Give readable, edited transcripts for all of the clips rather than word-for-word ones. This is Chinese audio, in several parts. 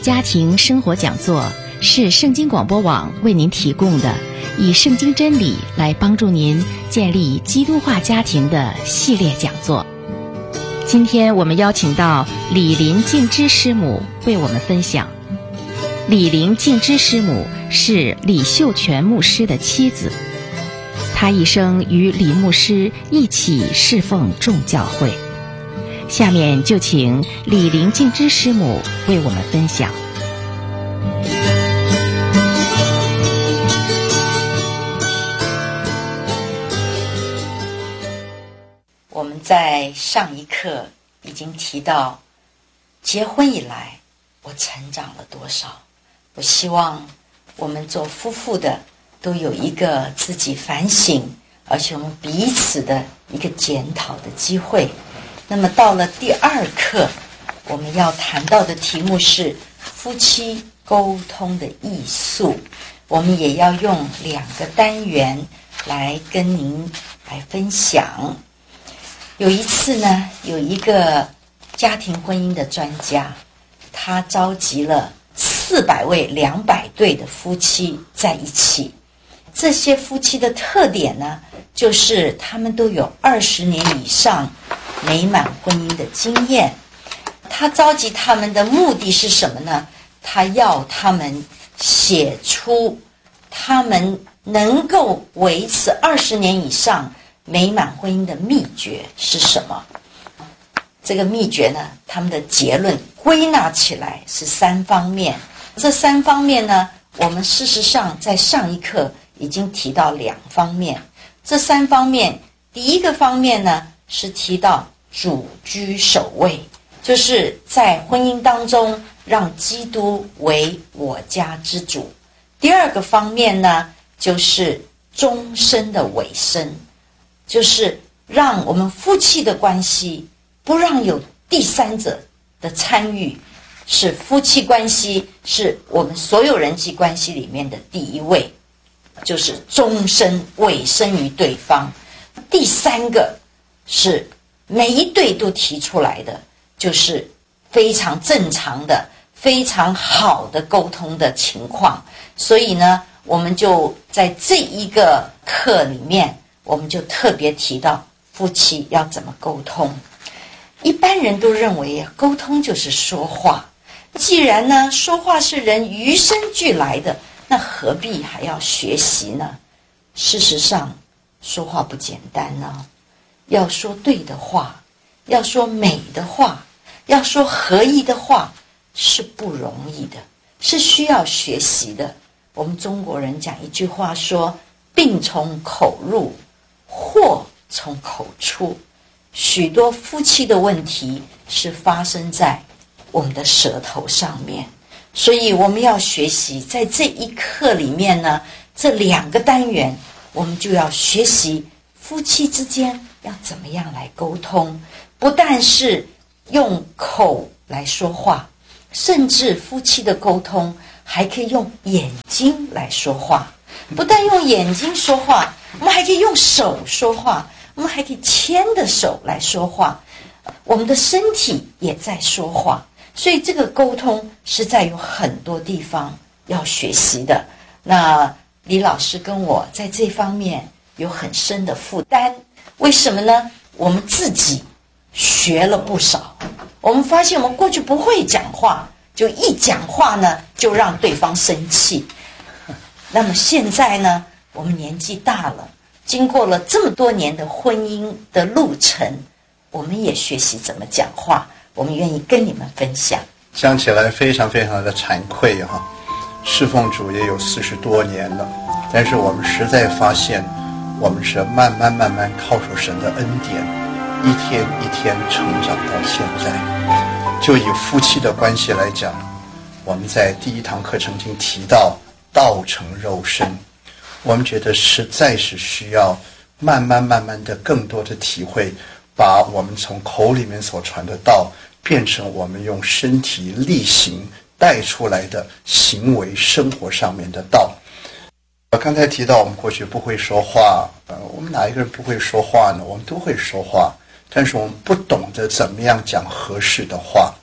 家庭生活讲座是圣经广播网为您提供的以圣经真理来帮助您建立基督化家庭的系列讲座。今天我们邀请到李林静之师母为我们分享。李林静之师母是李秀全牧师的妻子，她一生与李牧师一起侍奉众教会。下面就请李林静之师母为我们分享。 我们在上一课已经提到，结婚以来我成长了多少。我希望我们做夫妇的都有一个自己反省，而且我们彼此的一个检讨的机会。那么到了第二课，我们要谈到的题目是夫妻沟通的艺术。我们也要用2个单元来跟您来分享。有一次呢，有一个家庭婚姻的专家，他召集了400位200对的夫妻在一起。这些夫妻的特点呢，就是他们都有20年以上美满婚姻的经验。他召集他们的目的是什么呢？他要他们写出他们能够维持20年以上美满婚姻的秘诀是什么。这个秘诀呢，他们的结论归纳起来是3方面。这3方面呢，我们事实上在上一课已经提到2方面。这3方面，第一个方面呢，是提到主居首位，就是在婚姻当中让基督为我家之主。第二个方面呢，就是终身的委身，就是让我们夫妻的关系不让有第三者的参与，是夫妻关系是我们所有人际关系里面的第一位，就是终身委身于对方。第3个是每一对都提出来的，就是非常正常的非常好的沟通的情况。所以呢，我们就在这一个课里面，我们就特别提到夫妻要怎么沟通。一般人都认为沟通就是说话，既然呢说话是人与生俱来的，那何必还要学习呢？事实上说话不简单呢，要说对的话，要说美的话，要说合意的话，是不容易的，是需要学习的。我们中国人讲一句话说，病从口入，祸从口出。许多夫妻的问题是发生在我们的舌头上面，所以我们要学习在这一课里面呢，这2个单元我们就要学习夫妻之间要怎么样来沟通。不但是用口来说话，甚至夫妻的沟通还可以用眼睛来说话。不但用眼睛说话，我们还可以用手说话，我们还可以牵着手来说话，我们的身体也在说话。所以这个沟通实在有很多地方要学习的。那李老师跟我在这方面有很深的负担。为什么呢？我们自己学了不少，我们发现我们过去不会讲话，就一讲话呢就让对方生气。那么现在呢，我们年纪大了，经过了这么多年的婚姻的路程，我们也学习怎么讲话，我们愿意跟你们分享。 讲起来非常非常的惭愧哈，侍奉主也有40多年了，但是我们实在发现，我们是慢慢靠着神的恩典，一天一天成长到现在。就以夫妻的关系来讲，我们在第1堂课曾经提到道成肉身，我们觉得实在是需要慢慢的更多的体会，把我们从口里面所传的道变成我们用身体力行带出来的行为生活上面的道。我刚才提到我们过去不会说话，我们哪一个人不会说话呢？我们都会说话，但是我们不懂得怎么样讲合适的话。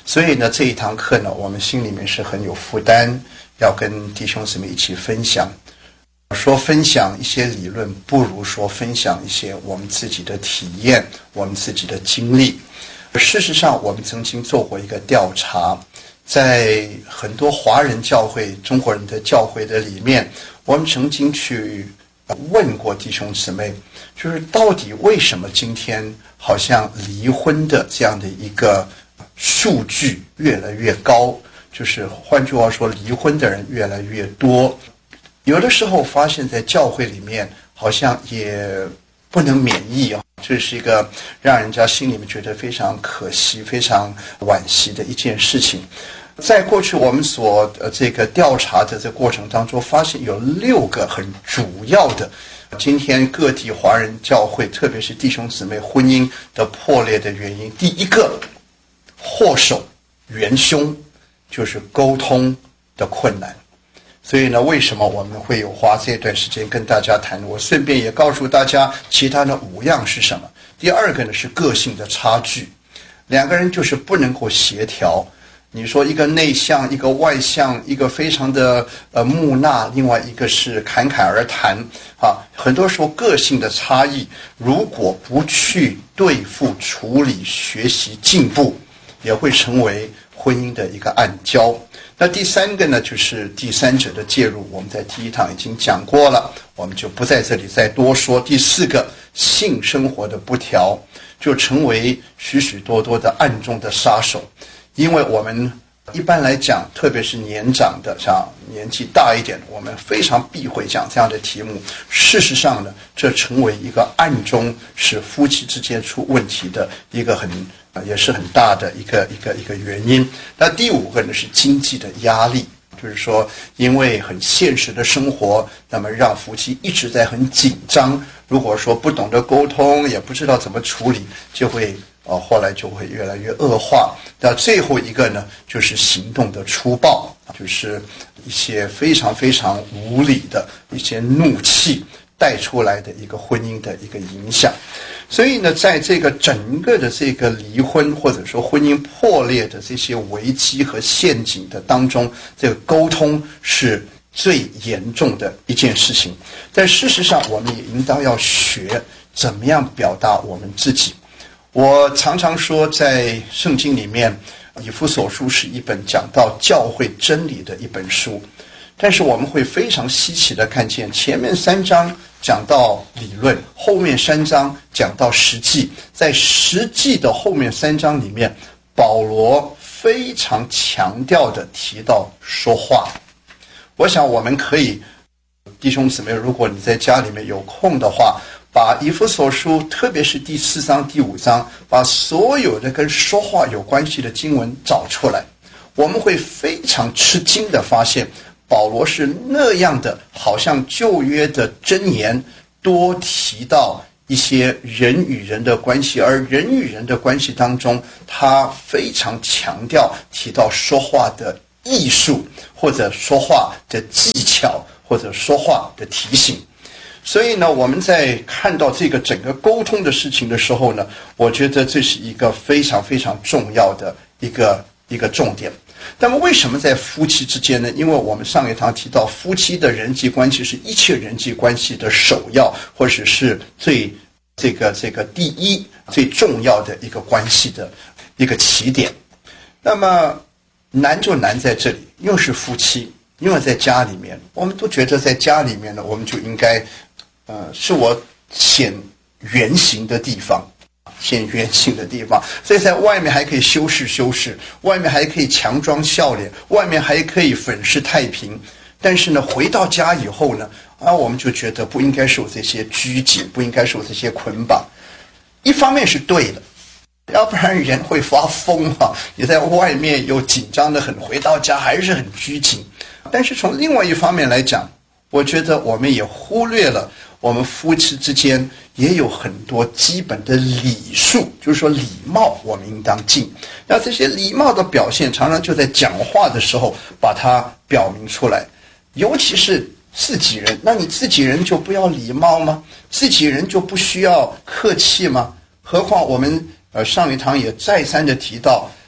所以呢，这一堂课呢，我们心里面是很有负担，要跟弟兄姊妹一起分享。说分享一些理论，不如说分享一些我们自己的体验，我们自己的经历。事实上，我们曾经做过一个调查，在很多华人教会、中国人的教会的里面，我们曾经去问过弟兄姊妹，就是到底为什么今天好像离婚的这样的一个数据越来越高，就是换句话说，离婚的人越来越多。有的时候发现在教会里面好像也不能免疫啊，这是一个让人家心里面觉得非常可惜、非常惋惜的一件事情。在过去我们所这个调查的这个过程当中，发现有6个很主要的今天各地华人教会，特别是弟兄姊妹婚姻的破裂的原因。第一个祸首元凶就是沟通的困难。所以呢，为什么我们会有花这段时间跟大家谈？我顺便也告诉大家，其他的5样是什么。第2个呢是个性的差距，2个人就是不能够协调。你说一个内向，一个外向，一个非常的木讷，另外一个是侃侃而谈啊。很多时候个性的差异，如果不去对付、处理、学习、进步，也会成为婚姻的一个暗礁。那第3个呢，就是第三者的介入，我们在第1堂已经讲过了，我们就不在这里再多说。第4个，性生活的不调，就成为许许多多的暗中的杀手。因为我们一般来讲，特别是年长的，像年纪大一点，我们非常避讳讲这样的题目。事实上呢，这成为一个暗中使夫妻之间出问题的一个也是很大的一个原因。那第5个呢是经济的压力，就是说因为很现实的生活，那么让夫妻一直在很紧张。如果说不懂得沟通，也不知道怎么处理，就会后来就会越来越恶化。那最后一个呢，就是行动的粗暴，就是一些非常非常无理的一些怒气带出来的一个婚姻的一个影响。所以呢，在这个整个的这个离婚或者说婚姻破裂的这些危机和陷阱的当中，这个沟通是最严重的一件事情。但事实上，我们也应当要学怎么样表达我们自己。我常常说，在圣经里面，以弗所书是一本讲到教会真理的一本书，但是我们会非常稀奇的看见，前面3章讲到理论，后面3章讲到实际。在实际的后面3章里面，保罗非常强调的提到说话。我想我们可以，弟兄姊妹，如果你在家里面有空的话，把以弗所书，特别是第4章、第5章，把所有的跟说话有关系的经文找出来，我们会非常吃惊的发现，保罗是那样的，好像旧约的箴言多提到一些人与人的关系，而人与人的关系当中，他非常强调提到说话的艺术，或者说话的技巧，或者说话的提醒。所以呢，我们在看到这个整个沟通的事情的时候呢，我觉得这是一个非常非常重要的一个重点。那么为什么在夫妻之间呢？因为我们上一堂提到，夫妻的人际关系是一切人际关系的首要，或者是最这个第一最重要的一个关系的一个起点。那么难就难在这里，又是夫妻，因为在家里面，我们都觉得在家里面呢，我们就应该是我显原形的地方，显原形的地方，所以在外面还可以修饰，外面还可以强装笑脸，外面还可以粉饰太平。但是呢，回到家以后呢，我们就觉得不应该受这些拘谨，不应该受这些捆绑。一方面是对的，要不然人会发疯啊！你在外面又紧张的很，回到家还是很拘谨。但是从另外一方面来讲，我觉得我们也忽略了我们夫妻之间也有很多基本的礼数，就是说礼貌我们应当尽。那这些礼貌的表现常常就在讲话的时候把它表明出来，尤其是自己人。那你自己人就不要礼貌吗？自己人就不需要客气吗？何况我们上一堂也再三的提到，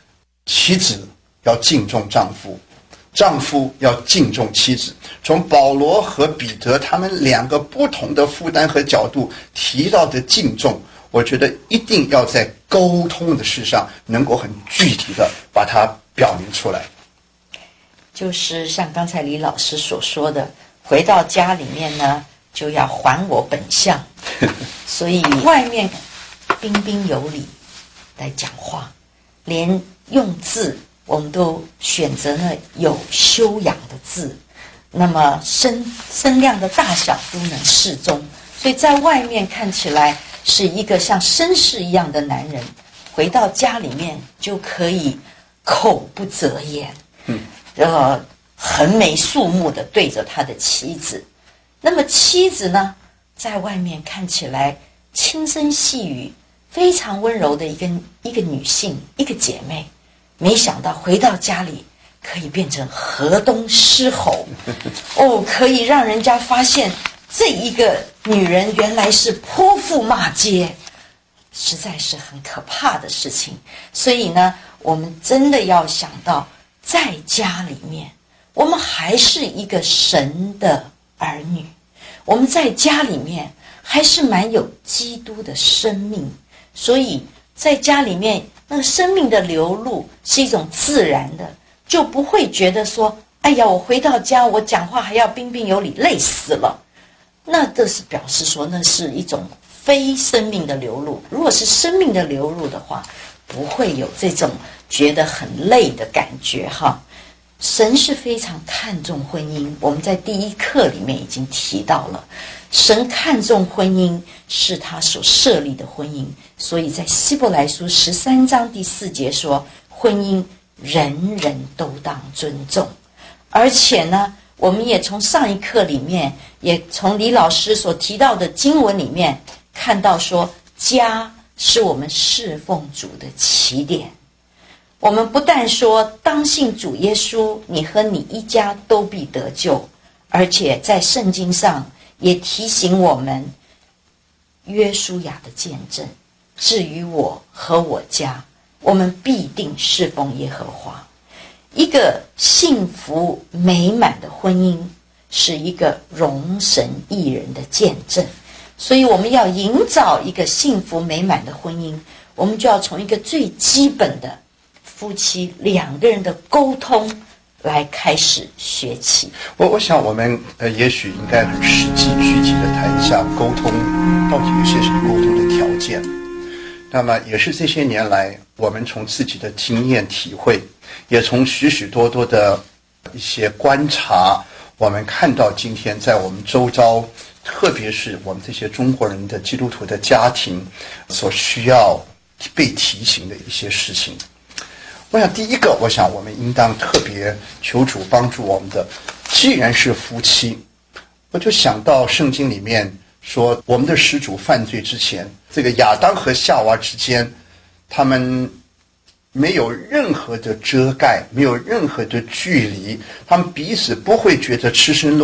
妻子要敬重丈夫，丈夫要敬重妻子。从保罗和彼得他们两个不同的负担和角度提到的敬重，我觉得一定要在沟通的事上能够很具体的把它表明出来。 就是像刚才李老师所说的，回到家里面呢，就要还我本相。所以外面彬彬有礼来讲话，连用字我们都选择了有修养的字，那么声量的大小都能适中，所以在外面看起来是一个像绅士一样的男人，回到家里面就可以口不择言，横眉竖目的对着他的妻子。那么妻子呢，在外面看起来轻声细语，非常温柔的一个女性，一个姐妹，没想到回到家里可以变成河东狮吼，可以让人家发现这一个女人原来是泼妇骂街，实在是很可怕的事情。所以呢，我们真的要想到，在家里面我们还是一个神的儿女，我们在家里面还是蛮有基督的生命，所以在家里面那个生命的流露是一种自然的，就不会觉得说，哎呀，我回到家我讲话还要彬彬有礼，累死了。那这是表示说那是一种非生命的流露。如果是生命的流露的话，不会有这种觉得很累的感觉哈。神是非常看重婚姻，我们在第一课里面已经提到了，神看重婚姻是他所设立的婚姻，所以在希伯来书13章第4节说，婚姻人人都当尊重。而且呢，我们也从上一课里面，也从李老师所提到的经文里面看到说，家是我们侍奉主的起点。我们不但说当信主耶稣，你和你一家都必得救，而且在圣经上也提醒我们约书亚的见证，至于我和我家，我们必定侍奉耶和华。一个幸福美满的婚姻是一个荣神益人的见证，所以我们要营造一个幸福美满的婚姻，我们就要从一个最基本的夫妻两个人的沟通来开始学起。 我想我们也许应该很实际具体的谈一下沟通到底有些什么沟通的条件。那么也是这些年来我们从自己的经验体会，也从许许多多的一些观察，我们看到今天在我们周遭，特别是我们这些中国人的基督徒的家庭所需要被提醒的一些事情。我想第一个，我想我们应当特别求主帮助我们的，既然是夫妻，我就想到圣经里面说，我们的始祖犯罪之前，这个亚当和夏娃之间，他们没有任何的遮盖，没有任何的距离，他们彼此不会觉得赤身露